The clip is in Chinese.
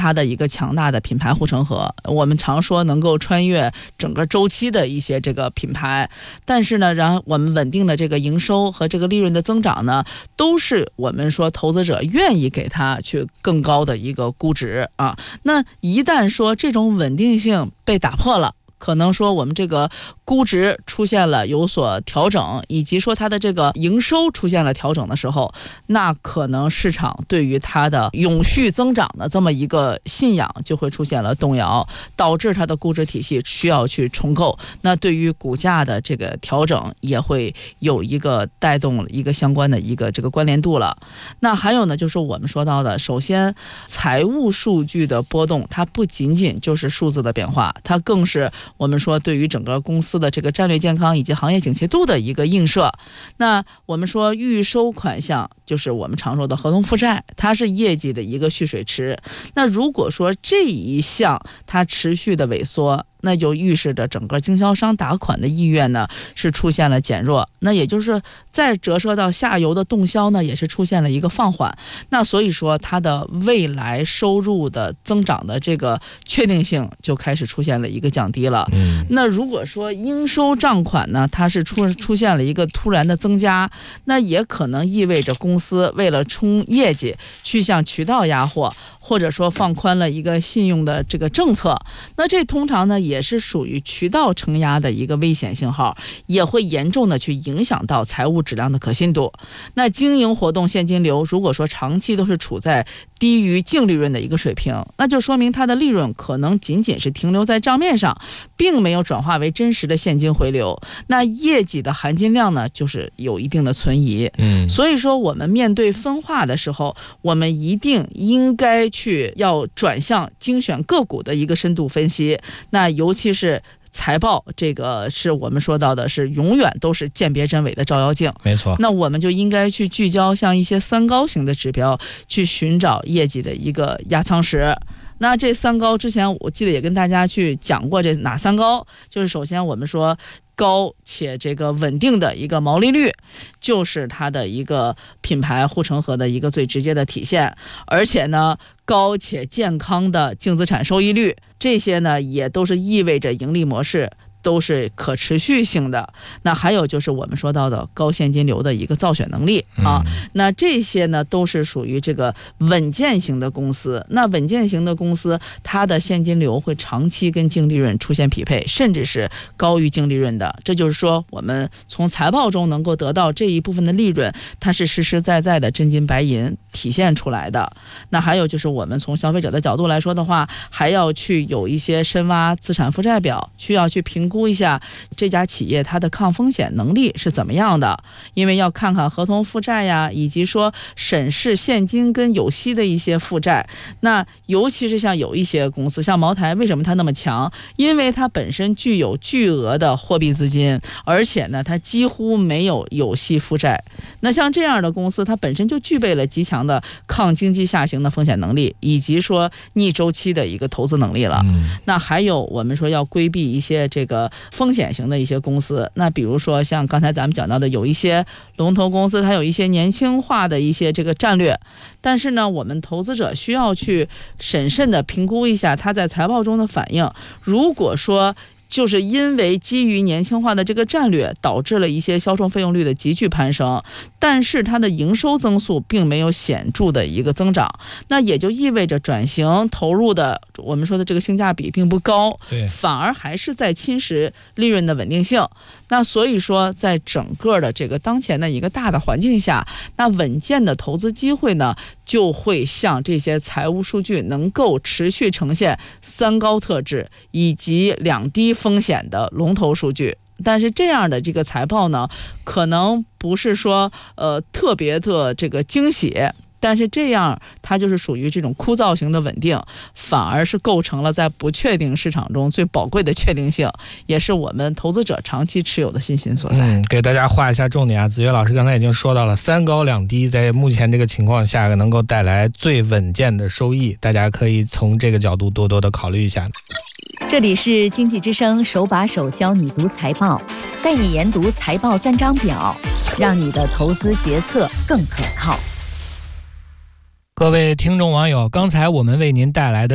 它的一个强大的品牌护城河。我们常说能够穿越整个周期的一些这个品牌，但是呢，然后我们稳定的这个营收和这个利润的增长呢，都是我们说投资者愿意给它去更高的一个估值啊。那一旦说这种稳定性被打破了，可能说我们这个估值出现了有所调整，以及说它的这个营收出现了调整的时候，那可能市场对于它的永续增长的这么一个信仰就会出现了动摇，导致它的估值体系需要去重构。那对于股价的这个调整也会有一个带动一个相关的一个这个关联度了。那还有呢，就是我们说到的，首先财务数据的波动，它不仅仅就是数字的变化，它更是我们说对于整个公司的这个战略健康以及行业景气度的一个映射。那我们说预收款项就是我们常说的合同负债，它是业绩的一个蓄水池。那如果说这一项它持续的萎缩，那就预示着整个经销商打款的意愿呢是出现了减弱，那也就是再折射到下游的动销呢也是出现了一个放缓。那所以说它的未来收入的增长的这个确定性就开始出现了一个降低了。那如果说应收账款呢，它是出现了一个突然的增加，那也可能意味着公司为了冲业绩去向渠道压货，或者说放宽了一个信用的这个政策。那这通常呢也是属于渠道承压的一个危险信号，也会严重的去影响到财务质量的可信度。那经营活动现金流如果说长期都是处在低于净利润的一个水平，那就说明它的利润可能仅仅是停留在账面上，并没有转化为真实的现金回流。那业绩的含金量呢就是有一定的存疑。所以说我们面对分化的时候，我们一定应该去要转向精选个股的一个深度分析。那尤其是财报，这个是我们说到的是永远都是鉴别真伪的照妖镜。 没错， 那我们就应该去聚焦像一些三高型的指标，去寻找业绩的一个压舱石。那这三高之前我记得也跟大家去讲过，这哪三高？就是首先我们说高且这个稳定的一个毛利率，就是它的一个品牌护城河的一个最直接的体现。而且呢，高且健康的净资产收益率，这些呢也都是意味着盈利模式都是可持续性的。那还有就是我们说到的高现金流的一个造血能力啊，那这些呢都是属于这个稳健型的公司。那稳健型的公司，它的现金流会长期跟净利润出现匹配，甚至是高于净利润的。这就是说我们从财报中能够得到这一部分的利润，它是实实在在的真金白银体现出来的。那还有就是我们从消费者的角度来说的话，还要去有一些深挖资产负债表，需要去评估一下这家企业它的抗风险能力是怎么样的，因为要看看合同负债呀，以及说审视现金跟有息的一些负债。那尤其是像有一些公司，像茅台，为什么它那么强？因为它本身具有巨额的货币资金，而且呢它几乎没有有息负债。那像这样的公司，它本身就具备了极强的抗经济下行的风险能力，以及说逆周期的一个投资能力了。那还有我们说要规避一些这个风险型的一些公司，那比如说像刚才咱们讲到的有一些龙头公司，它有一些年轻化的一些这个战略，但是呢我们投资者需要去审慎的评估一下它在财报中的反应。如果说就是因为基于年轻化的这个战略，导致了一些销售费用率的急剧攀升，但是它的营收增速并没有显著的一个增长，那也就意味着转型投入的我们说的这个性价比并不高，反而还是在侵蚀利润的稳定性。那所以说在整个的这个当前的一个大的环境下，那稳健的投资机会呢就会像这些财务数据能够持续呈现三高特质以及两低风险的龙头数据。但是这样的这个财报呢，可能不是说特别的这个惊喜，但是这样它就是属于这种枯燥型的稳定，反而是构成了在不确定市场中最宝贵的确定性，也是我们投资者长期持有的信心所在。 给大家画一下重点啊，子越老师刚才已经说到了三高两低，在目前这个情况下能够带来最稳健的收益，大家可以从这个角度多多的考虑一下。 这里是经济之声手把手教你读财报，带你研读财报三张表，让你的投资决策更可靠。 各位听众网友，刚才我们为您带来的